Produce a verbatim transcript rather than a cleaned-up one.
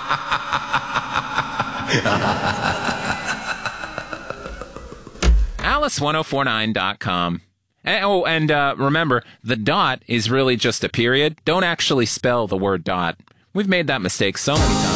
alice ten forty-nine dot com. And, oh, and uh, remember, the dot is really just a period. Don't actually spell the word dot. We've made that mistake so many times.